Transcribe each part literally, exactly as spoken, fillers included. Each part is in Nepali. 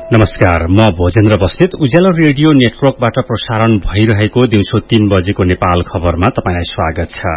नमस्कार, म भोजेन्द्र बस्नेत। उज्यालो रेडियो नेटवर्कबाट प्रसारण भइरहेको दिउँसो तीन बजेको नेपाल खबरमा तपाईलाई स्वागत छ।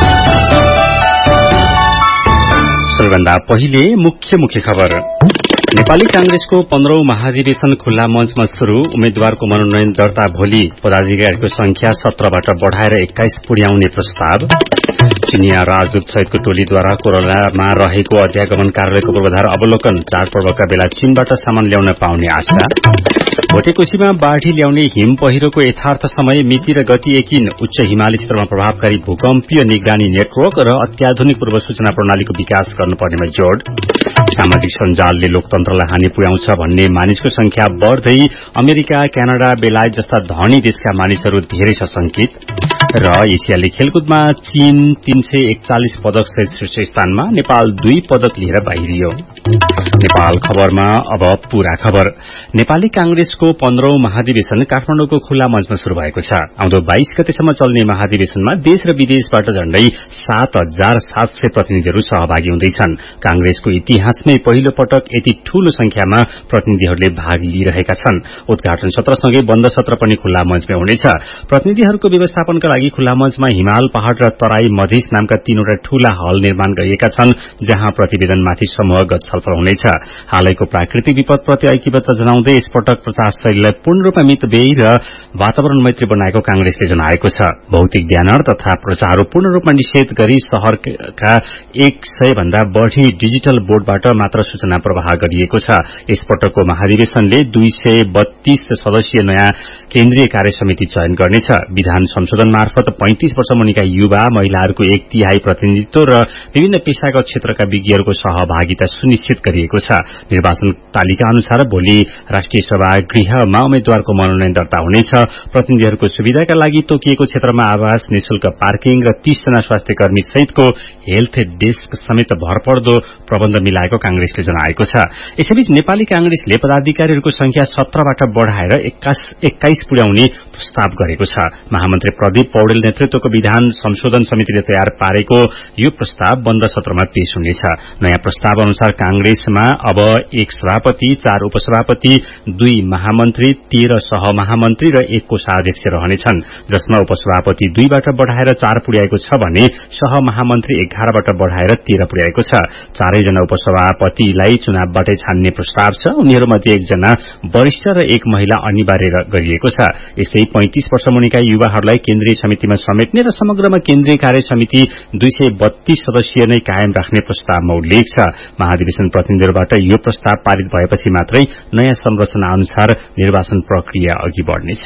सबैभन्दा पहिले मुख्य मुख्य खबर। नेपाली कांग्रेसको पन्ध्रौं महाधिवेशन खुल्ला मञ्चमा शुरू। उम्मेद्वारको मनोनयन दर्ता भोलि। पदाधिकारीको संख्या सत्रबाट बढ़ाएर एक्काइस पुर्याउने प्रस्ताव। चिनिया राजदूत सहितको टोलीद्वारा कोरोनामा रहेको अध्यागमन कार्यालयको पूर्वाधार अवलोकन। चाडपर्वका बेला चीनबाट सामान ल्याउन पाउने आशा। भोटेकोशीमा बाढ़ी ल्याउने हिम पहिरोको यथार्थ समय, मिति र गति एकिन। उच्च हिमाली क्षेत्रमा प्रभावकारी भूकम्पीय निगरानी नेटवर्क र अत्याधुनिक पूर्व सूचना प्रणालीको विकास गर्नुपर्नेमा जोड़। सामाजिक सञ्जालले लोकतन्त्रलाई हानि पुर्याउँछ भन्ने मानिसको संख्या बढ़दै अमेरिका, क्यानाडा, बेलायत जस्ता धनी देशका मानिसहरू धेरै सशंकित। र एसियाली खेलकुदमा चीन तीन सय एकचालिस पदक सहित शीर्ष स्थानमा, नेपाल दुई पदक लिएर बाहिरियो। नेपाल खबरमा अब पूरा खबर। नेपाली कांग्रेसको पन्ध्रौं महाधिवेशन काठमाडौँको खुल्ला मञ्चमा शुरू भएको छ। आउँदो बाइस गतेसम्म चल्ने महाधिवेशनमा देश र विदेशबाट झण्डै सात हजार सात सय प्रतिनिधिहरू सहभागी हुँदैछन्। कांग्रेसको इतिहासमै पहिलो पटक यति ठूलो संख्यामा प्रतिनिधिहरूले भाग लिइरहेका छन्। उद्घाटन सत्रसँगै बन्द सत्र पनि खुल्ला मञ्चमै हुनेछ। प्रतिनिधिहरूको व्यवस्थापनका लागि खुल्ला मञ्चमा हिमाल, पहाड़ र तराई मधेस नामका तीनवटा ठूला हल निर्माण गरिएका छन्, जहाँ प्रतिवेदनमाथि समूहगत छलफल हुनेछ। हालैको प्राकृतिक विपदप्रति ऐक्यबद्ध जनाउँदै यसपटक प्रचार शैलीलाई पूर्ण रूपमा मितव्ययी र वातावरण मैत्री बनाएको कांग्रेसले जनाएको छ। भौतिक ब्यानर तथा प्रचार पूर्ण रूपमा निषेध गरी शहरका एक सय भन्दा बढ़ी डिजिटल बोर्डबाट मात्र सूचना प्रवाह गरिएको छ। यसपटकको महाधिवेशनले दुई सय बत्तीस सदस्यीय नयाँ केन्द्रीय कार्य समिति चयन गर्नेछ। विधान संशोधन मार्फत पैंतीस वर्ष मुनिका युवा, महिलाहरूको एक तिहाई प्रतिनिधित्व र विभिन्न पेशागत क्षेत्रका विज्ञहरूको सहभागिता सुनिश्चित गरिएको छ। निर्वाचन तालिका अनुसार भोलि राष्ट्रिय सभा गृहमा उम्मेद्वारको मनोनयन दर्ता हुनेछ। प्रतिनिधिहरूको सुविधाका लागि तोकिएको क्षेत्रमा आवास, निशुल्क पार्किङ र तीस जना स्वास्थ्य कर्मी सहितको हेल्थ डेस्क समेत भरपर्दो प्रबन्ध मिलाएको कांग्रेसले जनाएको छ। यसैबीच नेपाली कांग्रेसले पदाधिकारीहरूको संख्या सत्रबाट बढ़ाएर एक्काइस पुर्याउने प्रस्ताव गरेको छ। महामन्त्री प्रदीप पौडेल नेतृत्वको विधान संशोधन समितिले तयार पारेको यो प्रस्ताव बन्द सत्रमा पेश हुनेछ। नयाँ प्रस्ताव अनुसार कांग्रेसमा अब एक सभापति, चार उपसभापति, दुई महामन्त्री, तेह्र सहमहामन्त्री र एक कोषाध्यक्ष रहनेछन्, जसमा उपसभापति दुईबाट बढ़ाएर चार पुर्याएको छ भने सहमहामन्त्री एघारबाट बढ़ाएर तेह्र पुर्याएको छ। चारैजना उपसभापतिलाई चुनावबाटै छान्ने प्रस्ताव छ। उनीहरूमध्ये एकजना वरिष्ठ र एक महिला अनिवार्य गरिएको छ। यस्तै पैंतीस वर्ष मुनिका युवाहरूलाई केन्द्रीय समितिमा समेट्ने र समग्रमा केन्द्रीय कार्य समिति दुई सय बत्तीस सदस्यीय नै कायम राख्ने प्रस्तावमा उल्लेख छ। महाधिवेशन प्रतिनिधिहरूबाट यो प्रस्ताव पारित भएपछि मात्रै नयाँ संरचना अनुसार निर्वाचन प्रक्रिया अघि बढ़नेछ।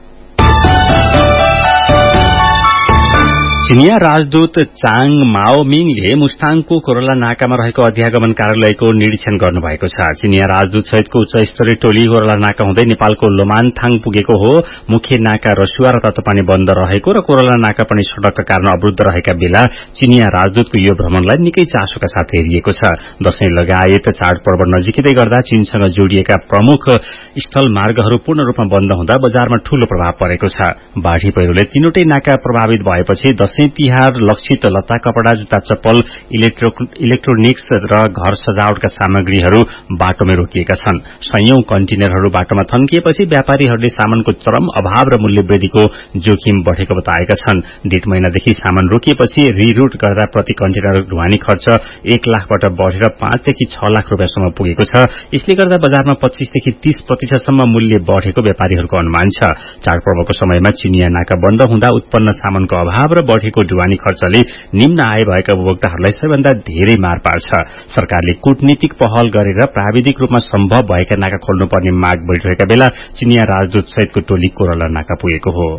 चिनिया राजदूत चाङ माओमिङले मुस्ताङको कोरोला नाकामा रहेको अध्यागमन कार्यालयको निरीक्षण गर्नुभएको छ। चिनिया राजदूत सहितको उच्च स्तरीय टोली कोरोला नाका हुँदै नेपालको लोमानथाङ पुगेको हो। मुख्य नाका रसुवा र तातोपानी बन्द रहेको र कोरोला नाका पनि सड़कका कारण अवरुद्ध रहेका बेला चिनिया राजदूतको यो भ्रमणलाई निकै चासोका साथ हेरिएको छ। दशैं लगायत चाडपर्व नजिकै गर्दा चीनसँग जोडिएका प्रमुख स्थल मार्गहरू पूर्ण रूपमा बन्द हुँदा बजारमा ठूलो प्रभाव परेको छ। बाढ़ी पहिरोले तीनवटै नाका प्रभावित भएपछि दशैं तिहार लक्षित लत्ता, कपड़ा, जुत्ता, चप्पल, इलेक्ट्रोनिक्स र घर सजावटका सामग्रीहरू बाटोमै रोकिएका छन्। सयौं कन्टेनरहरू बाटोमा थन्किएपछि व्यापारीहरूले सामानको चरम अभाव र मूल्य वृद्धिको जोखिम बढ़ेको बताएका छन्। डेढ़ महिनादेखि सामान रोकिएपछि रिरूट गर्दा प्रति कन्टेनर ढुवानी खर्च एक लाखबाट बढ़ेर पाँचदेखि छ लाख रूपियाँसम्म पुगेको छ। यसले गर्दा बजारमा पच्चीसदेखि तीस प्रतिशतसम्म मूल्य बढ़ेको व्यापारीहरूको अनुमान छ। चाडपर्वको समयमा चिनिया नाका बन्द हुँदा उत्पन्न सामानको अभाव र बढ़ेको ढुवानी खर्चले निम्न आय भएका उपभोक्ताहरूलाई सबैभन्दा धेरै मार पार्छ। सरकारले कूटनीतिक पहल गरेर प्राविधिक रूपमा सम्भव भएका नाका खोल्नुपर्ने माग बढ़िरहेका बेला चिनिया राजदूत सहितको टोली कोरोला नाका पुगेको हो।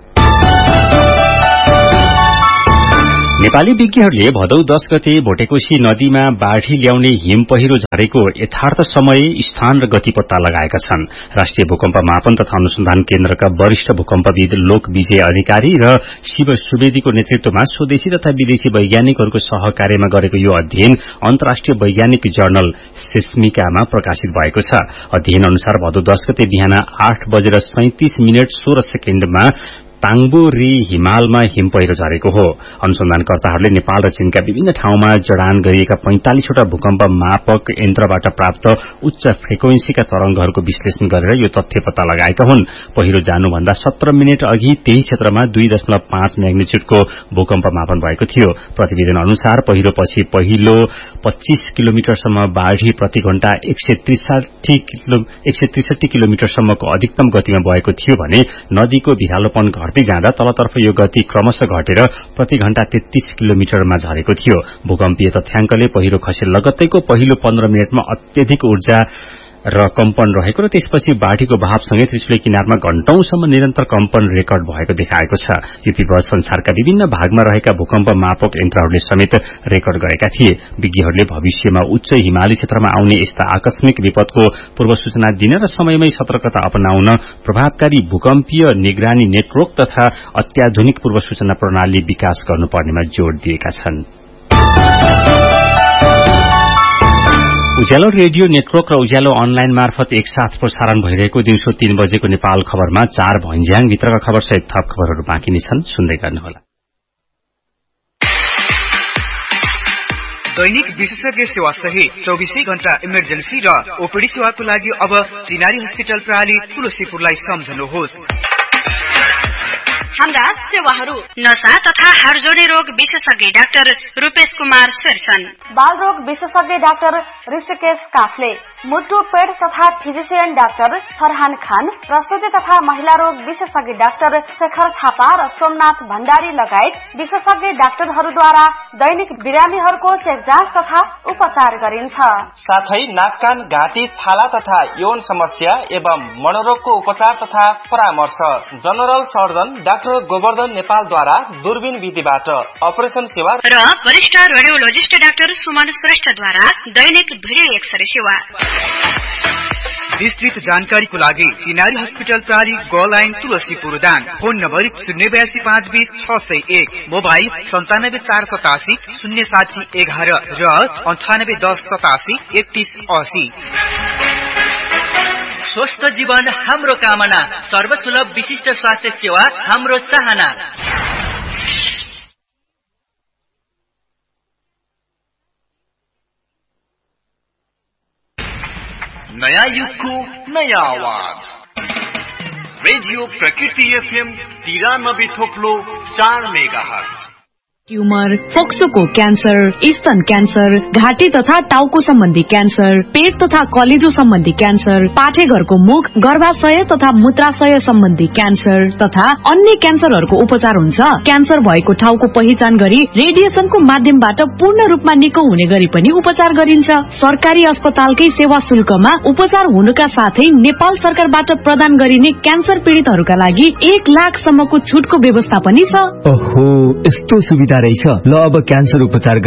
नेपाली विज्ञहरूले भदौ दश गते भोटेकोशी नदीमा बाढ़ी ल्याउने हिम पहिरो झरेको यथार्थ समय, स्थान र गति पत्ता लगाएका छन्। राष्ट्रिय भूकम्प मापन तथा अनुसन्धान केन्द्रका वरिष्ठ भूकम्पविद लोक विजय अधिकारी र शिव सुवेदीको नेतृत्वमा स्वदेशी तथा विदेशी वैज्ञानिकहरूको सहकार्यमा गरेको यो अध्ययन अन्तर्राष्ट्रिय वैज्ञानिक जर्नल सेस्मिकामा प्रकाशित भएको छ। अध्ययन अनुसार भदौ दश गते बिहान आठ बजेर सैंतीस मिनट सोह्र सेकेण्डमा ताङबो री हिमालमा हिम पहिरो झरेको हो। अनुसन्धानकर्ताहरूले नेपाल र चीनका विभिन्न ठाउँमा जडान गरिएका पैंतालिसवटा भूकम्प मापक यन्त्रबाट प्राप्त उच्च फ्रिक्वेन्सीका तरंगहरूको विश्लेषण गरेर यो तथ्य पत्ता लगाएका हुन्। पहिरो जानुभन्दा सत्र मिनट अघि त्यही क्षेत्रमा दुई दशमलव पाँच म्याग्निच्युडको भूकम्प मापन भएको थियो। प्रतिवेदन अनुसार पहिरोपछि पहिलो पच्चीस किलोमिटरसम्म बाढ़ी प्रति घण्टा एक सय त्रिसठी किलोमिटरसम्मको अधिकतम गतिमा बगेको थियो भने नदीको भिरालोपन घट्दै जाँदा तलतर्फ यो गति क्रमशः घटेर प्रति घण्टा तेत्तीस किलोमिटरमा झरेको थियो। भूकम्पीय तथ्याङ्कले पहिरो खसे लगत्तैको पहिलो पन्ध्र मिनटमा अत्यधिक ऊर्जा र कम्पन रहेको र त्यसपछि बाढ़ीको बहावसँगै त्रिशुली किनारमा घण्टौंसम्म निरन्तर कम्पन रेकर्ड भएको देखाएको छ। यो विपद संसारका विभिन्न भागमा रहेका भूकम्प मापक यन्त्रहरूले समेत रेकर्ड गरेका थिए। विज्ञहरूले भविष्यमा उच्च हिमाली क्षेत्रमा आउने यस्ता आकस्मिक विपदको पूर्व सूचना दिन र समयमै सतर्कता अपनाउन प्रभावकारी भूकम्पीय निगरानी नेटवर्क तथा अत्याधुनिक पूर्व सूचना प्रणाली विकास गर्नुपर्नेमा जोड़ दिएका छन्। उज्यालो रेडियो नेटवर्क र उज्यालो अनलाइन मार्फत एकसाथ प्रसारण भइरहेको दिउँसो तीन बजेको नेपाल खबरमा चार भञ्ज्याङ भित्रका खबर सहित थप खबरहरू बाँकी नै छन्, सुन्दै गर्नुहोला। दैनिक विशेषज्ञ सेवा सहित चौबीसै घण्टा इमर्जेन्सी र ओपीडी सेवाको लागि अब चिनारी हस्पिटल प्रणाली तुलसीपुरलाई सम्झनुहोस्। हाम्रा सेवाहरू नशा तथा हाडजोडी रोग विशेषज्ञ डाक्टर रूपेश कुमार शेरसन, बाल रोग विशेषज्ञ डाक्टर ऋषिकेश काफले, मुटु पेट तथा फिजिशियन डाक्टर फरहान खान, प्रसूति तथा महिला रोग विशेषज्ञ डाक्टर शेखर थापा र सोमनाथ भण्डारी लगायत विशेषज्ञ डाक्टरहरूद्वारा दैनिक बिरामीहरूको चेक जाँच तथा उपचार गरिन्छ। साथै नाक कान घाँटी छाला तथा यौन समस्या एवं मनोरोगको उपचार तथा परामर्श जनरल सर्जन डाक्टर गोवर्धन नेपालद्वारा दूरबीन विधिबाट अपरेसन सेवा र वरिष्ठ रेडियोलोजिस्ट डाक्टर सुमन श्रेष्ठद्वारा दैनिक भिडियो एक्सरे सेवा। विस्तृत जानकारीको लागि चिनारी हस्पिटल प्रणाली go line Tulsipur Dang, phone number शून्य बयासी पाँच बीस छ सय एक, मोबाइल सन्तानब्बे चार सतासी शून्य साठी एघार र अन्ठानब्बे दस सतासी एकतीस असी। स्वस्थ जीवन हाम्रो कामना, सर्वसुलभ विशिष्ट स्वास्थ्य सेवा हाम्रो चाहना। नयाँ युगको नयाँ आवाज रेडियो प्रकृति एफएम तिरानब्बे थोप्लो चार मेगा हर्ज। ट्यूमर, फोक्सोको क्यान्सर, स्तन क्यान्सर, घाँटी तथा टाउको सम्बन्धी क्यान्सर, पेट तथा कलेजो सम्बन्धी क्यान्सर, पाठेघरको मुख, गर्भाशय तथा मूत्राशय सम्बन्धी क्यान्सर तथा अन्य क्यान्सरहरूको उपचार हुन्छ। क्यान्सर भएको ठाउँको पहिचान गरी रेडिएसनको माध्यमबाट पूर्ण रूपमा निको हुने गरी पनि उपचार गरिन्छ। सरकारी अस्पतालकै सेवा शुल्कमा उपचार हुनुका साथै नेपाल सरकारबाट प्रदान गरिने क्यान्सर पीड़ितहरूका लागि एक लाखसम्मको छुटको व्यवस्था पनि छ। ओहो, यस्तो सुविधा रहेछ। ल अब क्यान्सर उपचार